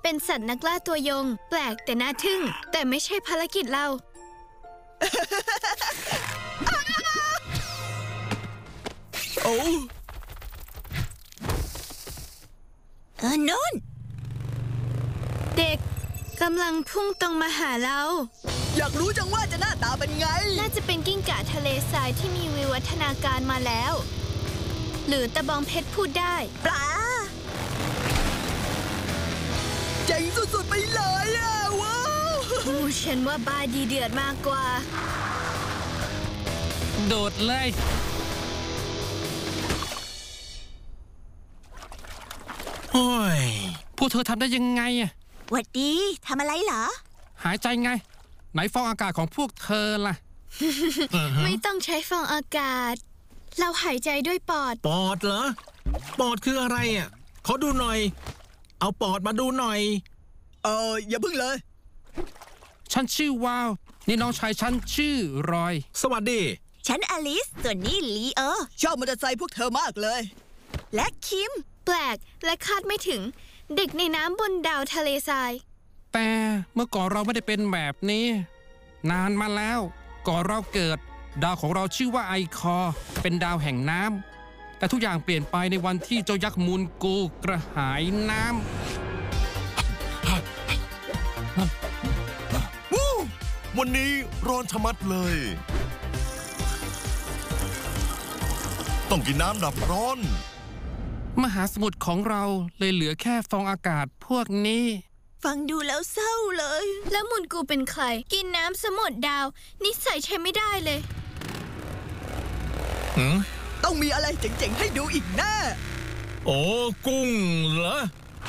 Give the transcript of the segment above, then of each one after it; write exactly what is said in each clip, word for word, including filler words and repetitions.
เป็นสัตว์นักล่าตัวยงแปลกแต่น่าทึ่งแต่ไม่ใช่ภารกิจเราโอ้เออโน่นเด็กกำลังพุ่งตรงมาหาเราอยากรู้จังว่าจะหน้าตาเป็นไงน่าจะเป็นกิ้งก่าทะเลทรายที่มีวิวัฒนาการมาแล้วหรือตะบองเพชรพูดได้ปลาเจ๋งสุดๆไปเลยอ่ะว้าวฉันว่าบาดีเดือดมากกว่าโดดเลยโอ้ยพวกเธอทำได้ยังไงอะหวัดดีทำอะไรเหรอหายใจไงไหนฟองอากาศของพวกเธอล่ะไม่ต้องใช้ฟองอากาศเราหายใจด้วยปอดปอดเหรอปอดคืออะไรอ่ะขอดูหน่อยเอาปอดมาดูหน่อยเอออย่าพึ่งเลยฉันชื่อวาวนี่น้องชายฉันชื่อรอยสวัสดีฉันอลิสส่วนนี้ลีเออชอบมอเตอร์ไซค์พวกเธอมากเลยและคิมแปลกและคาดไม่ถึงเด็กในน้ำบนดาวทะเลทรายแต่เมื่อก่อนเราไม่ได้เป็นแบบนี้นานมาแล้วก่อนเราเกิดดาวของเราชื่อว่าไอคอเป็นดาวแห่งน้ำแต่ทุกอย่างเปลี่ยนไปในวันที่เจ้ายักษ์มูนกูกระหายน้ำวู้วันนี้ร้อนชะมัดเลยต้องกินน้ำดับร้อนมหาสมุทรของเราเลยเหลือแค่ฟองอากาศพวกนี้ฟังดูแล้วเศร้าเลยแล้วมูนกูเป็นใครกินน้ำสมุทรดาวนิสัยใช้ไม่ได้เลยต้องมีอะไรเจ๋งๆให้ดูอีกแน่โอ้กุ้งเหรอ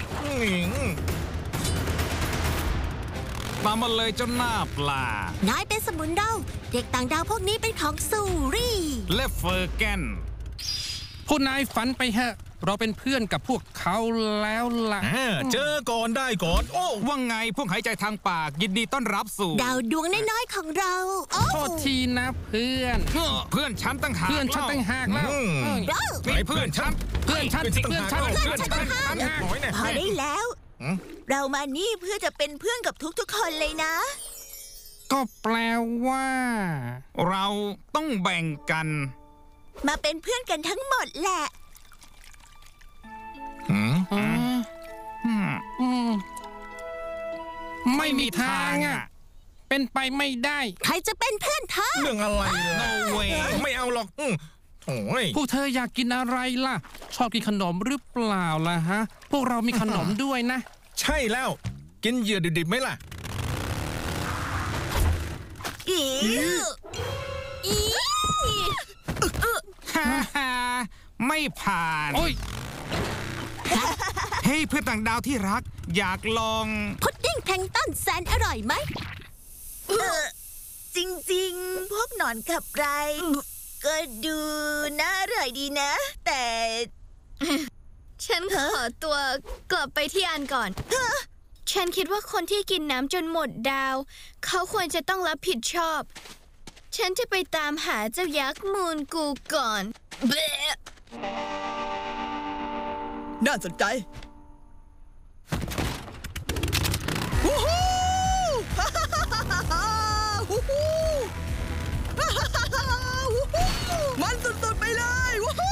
ตามมาเลยเจ้าหน้าปลานายเป็นสมุนดาวเด็กต่างดาวพวกนี้เป็นของซูรี่และเฟอร์แกนพวกนายฝันไปฮะเราเป็นเพื่อนกับพวกเขาแล้วล่ะเจอก่อนได้ก่อนโอ้ว่าไงพวกหายใจทางปากยินดีต้อนรับสู่ดาวดวงน้อยๆของเราโทษทีนะเพื่อนเพื่อนฉันตั้งหากเพื่อนฉันตั้งหากแล้วไม่เพื่อนฉันเพื่อนฉันเพื่อนฉันเพื่อนฉันตั้งหากพอได้แล้วเรามานี่เพื่อจะเป็นเพื่อนกับทุกๆคนเลยนะก็แปลว่าเราต้องแบ่งกันมาเป็นเพื่อนกันทั้งหมดแหละไม่มีทางอ่ะเป็นไปไม่ได้ใครจะเป็นเพื่อนเธอเรื่องอะไรล่ะ no way ไม่เอาหรอกโอ้ยพวกเธออยากกินอะไรล่ะชอบกินขนมหรือเปล่าล่ะฮะพวกเรามีขนมด้วยนะใช่แล้วกินเหยื่อดิบๆไหมล่ะอีอีฮ่าฮ่าไม่ผ่านโอ้ยเฮ้ยเพื่อนต่างดาวที่รักอยากลองพุดดิ้งแพลงก์ต้นแสนอร่อยไหมจริงๆพวกหนอนกับไรก็ดูน่าอร่อยดีนะแต่ฉันขอตัวกลับไปที่อันก่อนฉันคิดว่าคนที่กินน้ำจนหมดดาวเขาควรจะต้องรับผิดชอบฉันจะไปตามหาเจ้ายักษ์มูนกูก่อนเบะน่าสนใจวู้ฮู้ฮ่าฮ่าฮ่าฮ่าวู้ฮู้ฮ่าฮ่าฮ่าวู้ฮู้มันสุดๆไปเลยวู้ฮู้